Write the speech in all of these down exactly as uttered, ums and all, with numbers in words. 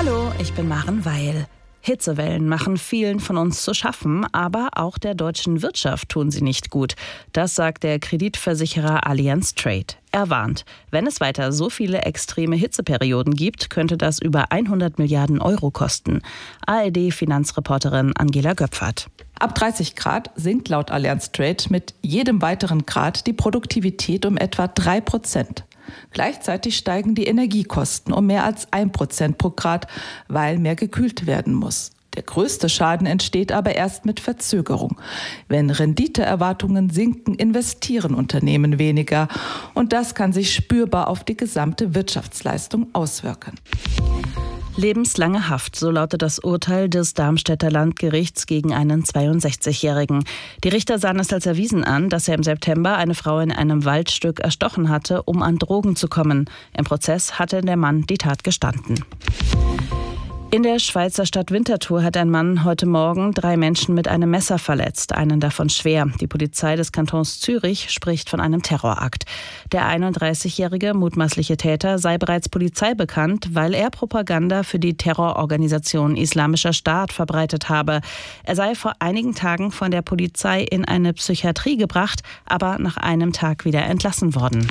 Hallo, ich bin Maren Weil. Hitzewellen machen vielen von uns zu schaffen, aber auch der deutschen Wirtschaft tun sie nicht gut. Das sagt der Kreditversicherer Allianz Trade. Er warnt, wenn es weiter so viele extreme Hitzeperioden gibt, könnte das über hundert Milliarden Euro kosten. A R D-Finanzreporterin Angela Göpfert. Ab dreißig Grad sinkt laut Allianz Trade mit jedem weiteren Grad die Produktivität um etwa drei Prozent. Gleichzeitig steigen die Energiekosten um mehr als ein Prozent pro Grad, weil mehr gekühlt werden muss. Der größte Schaden entsteht aber erst mit Verzögerung. Wenn Renditeerwartungen sinken, investieren Unternehmen weniger. Und das kann sich spürbar auf die gesamte Wirtschaftsleistung auswirken. Lebenslange Haft, so lautet das Urteil des Darmstädter Landgerichts gegen einen zweiundsechzigjährigen. Die Richter sahen es als erwiesen an, dass er im September eine Frau in einem Waldstück erstochen hatte, um an Drogen zu kommen. Im Prozess hatte der Mann die Tat gestanden. In der Schweizer Stadt Winterthur hat ein Mann heute Morgen drei Menschen mit einem Messer verletzt, einen davon schwer. Die Polizei des Kantons Zürich spricht von einem Terrorakt. Der einunddreißigjährige mutmaßliche Täter sei bereits Polizei bekannt, weil er Propaganda für die Terrororganisation Islamischer Staat verbreitet habe. Er sei vor einigen Tagen von der Polizei in eine Psychiatrie gebracht, aber nach einem Tag wieder entlassen worden.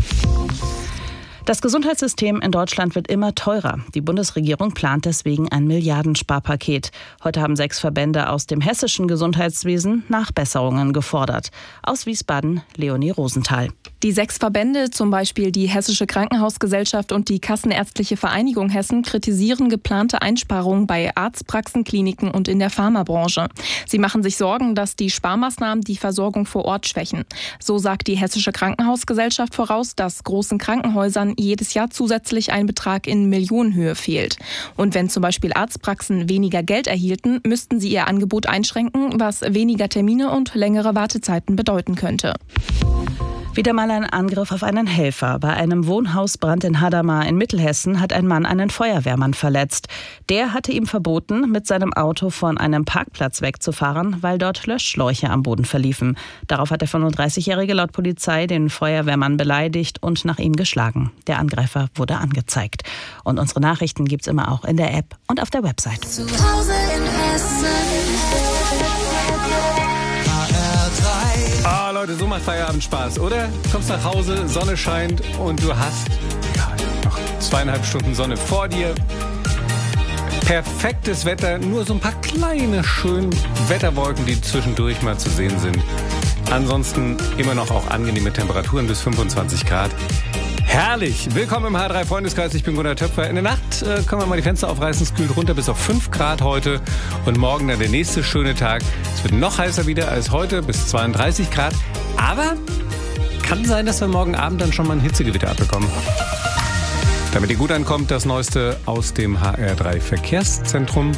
Das Gesundheitssystem in Deutschland wird immer teurer. Die Bundesregierung plant deswegen ein Milliardensparpaket. Heute haben sechs Verbände aus dem hessischen Gesundheitswesen Nachbesserungen gefordert. Aus Wiesbaden, Leonie Rosenthal. Die sechs Verbände, zum Beispiel die Hessische Krankenhausgesellschaft und die Kassenärztliche Vereinigung Hessen, kritisieren geplante Einsparungen bei Arztpraxen, Kliniken und in der Pharmabranche. Sie machen sich Sorgen, dass die Sparmaßnahmen die Versorgung vor Ort schwächen. So sagt die Hessische Krankenhausgesellschaft voraus, dass großen Krankenhäusern jedes Jahr zusätzlich ein Betrag in Millionenhöhe fehlt. Und wenn zum Beispiel Arztpraxen weniger Geld erhielten, müssten sie ihr Angebot einschränken, was weniger Termine und längere Wartezeiten bedeuten könnte. Wieder mal ein Angriff auf einen Helfer. Bei einem Wohnhausbrand in Hadamar in Mittelhessen hat ein Mann einen Feuerwehrmann verletzt. Der hatte ihm verboten, mit seinem Auto von einem Parkplatz wegzufahren, weil dort Löschschläuche am Boden verliefen. Darauf hat der fünfunddreißigjährige laut Polizei den Feuerwehrmann beleidigt und nach ihm geschlagen. Der Angreifer wurde angezeigt. Und unsere Nachrichten gibt's immer auch in der App und auf der Website. Zu Hause in Hessen. Ah, Leute, so macht Feierabend Spaß, oder? Kommst nach Hause, Sonne scheint und du hast ja, noch zweieinhalb Stunden Sonne vor dir. Perfektes Wetter, nur so ein paar kleine, schöne Wetterwolken, die zwischendurch mal zu sehen sind. Ansonsten immer noch auch angenehme Temperaturen bis fünfundzwanzig Grad. Herrlich! Willkommen im H drei Freundeskreis, ich bin Gunnar Töpfer. In der Nacht äh, können wir mal die Fenster aufreißen, es kühlt runter bis auf fünf Grad heute und morgen dann der nächste schöne Tag. Es wird noch heißer wieder als heute, bis zweiunddreißig Grad. Aber kann sein, dass wir morgen Abend dann schon mal ein Hitzegewitter abbekommen. Damit ihr gut ankommt, das Neueste aus dem H R drei Verkehrszentrum.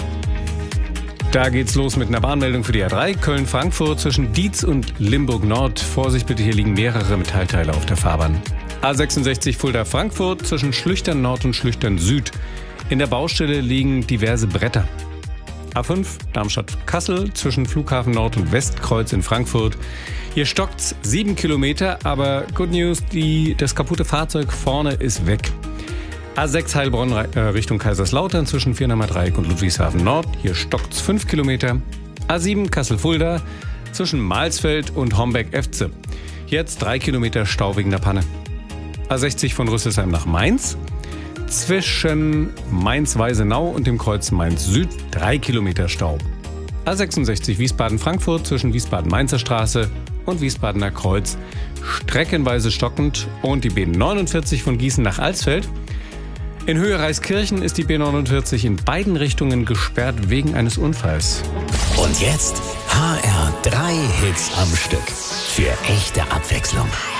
Da geht's los mit einer Bahnmeldung für die A drei. Köln-Frankfurt zwischen Dietz und Limburg-Nord. Vorsicht bitte, hier liegen mehrere Metallteile auf der Fahrbahn. A sechsundsechzig Fulda-Frankfurt zwischen Schlüchtern-Nord und Schlüchtern-Süd. In der Baustelle liegen diverse Bretter. A fünf Darmstadt-Kassel zwischen Flughafen Nord und Westkreuz in Frankfurt. Hier stockt's sieben Kilometer, aber good news, die, das kaputte Fahrzeug vorne ist weg. A sechs Heilbronn äh, Richtung Kaiserslautern zwischen Viernheimer Dreieck und Ludwigshafen Nord. Hier stockt's fünf Kilometer. A sieben Kassel-Fulda zwischen Mahlsfeld und Homberg-Efze. Jetzt drei Kilometer Stau wegen der Panne. A sechzig von Rüsselsheim nach Mainz. Zwischen Mainz-Weisenau und dem Kreuz Mainz-Süd drei Kilometer Stau. A sechsundsechzig Wiesbaden-Frankfurt zwischen Wiesbaden-Mainzer Straße und Wiesbadener Kreuz streckenweise stockend. Und die B neunundvierzig von Gießen nach Alsfeld. In Höhe Reiskirchen ist die B neunundvierzig in beiden Richtungen gesperrt wegen eines Unfalls. Und jetzt H R drei Hits am Stück. Für echte Abwechslung.